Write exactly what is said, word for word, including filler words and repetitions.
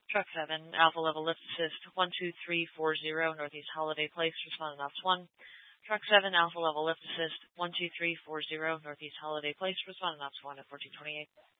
Truck seven, Alpha Level Lift Assist, one two three four zero, Northeast Holiday Place, responding ops one. Truck seven, Alpha Level Lift Assist, one two three four zero, Northeast Holiday Place, responding ops one at fourteen twenty-eight.